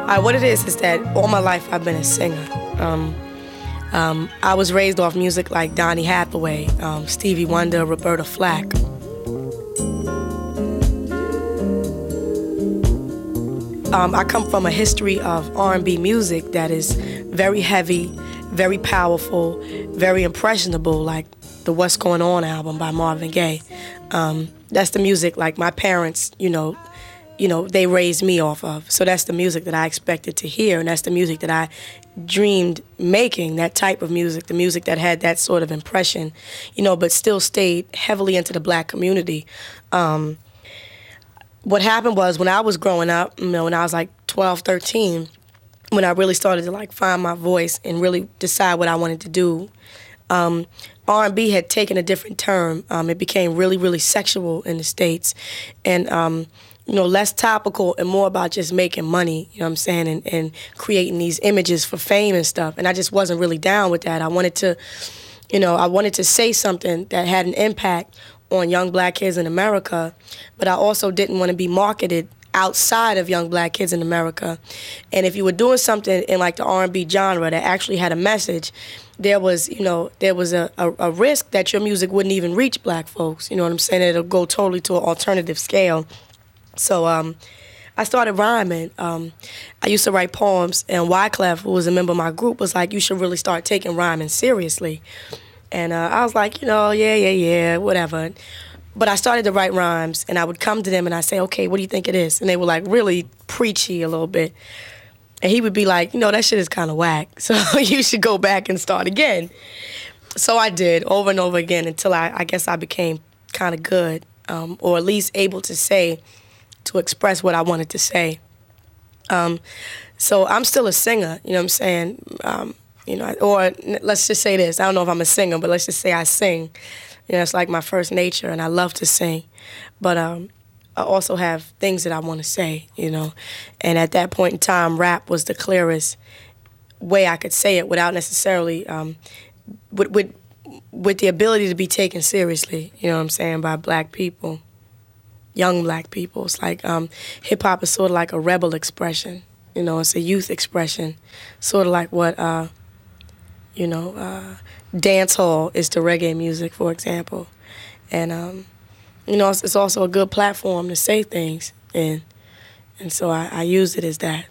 What it is that all my life I've been a singer. I was raised off music like Donny Hathaway, Stevie Wonder, Roberta Flack. I come from a history of R&B music that is very heavy, very powerful, very impressionable, like the What's Going On album by Marvin Gaye. That's the music like my parents, they raised me off of. So that's the music that I expected to hear, and that's the music that I dreamed making, that type of music, the music that had that sort of impression, but still stayed heavily into the black community. What happened was when I was growing up, when I was like 12, 13, when I really started to like find my voice and really decide what I wanted to do, R&B had taken a different turn. It became really, really sexual in the States, and less topical and more about just making money, you know what I'm saying, and creating these images for fame and stuff. And I just wasn't really down with that. I wanted to say something that had an impact on young black kids in America, but I also didn't want to be marketed outside of young black kids in America. And if you were doing something in like the R&B genre that actually had a message, there was a risk that your music wouldn't even reach black folks. You know what I'm saying? It'll go totally to an alternative scale. So I started rhyming. I used to write poems, and Wyclef, who was a member of my group, was like, you should really start taking rhyming seriously. And I was like, yeah, whatever. But I started to write rhymes, and I would come to them and I'd say, okay, what do you think it is? And they were like really preachy a little bit. And he would be like, that shit is kind of whack, so you should go back and start again. So I did over and over again until I guess I became kind of good, or at least able to express what I wanted to say. So I'm still a singer, you know what I'm saying? Or let's just say this, I don't know if I'm a singer, but let's just say I sing. It's like my first nature, and I love to sing. But I also have things that I want to say, And at that point in time, rap was the clearest way I could say it without necessarily, with the ability to be taken seriously, you know what I'm saying, by black people, young black people. It's like hip-hop is sort of like a rebel expression, it's a youth expression, sort of like what, dance hall is to reggae music, for example. And, it's also a good platform to say things, and so I use it as that.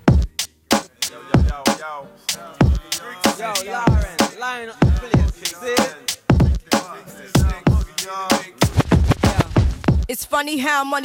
It's funny how money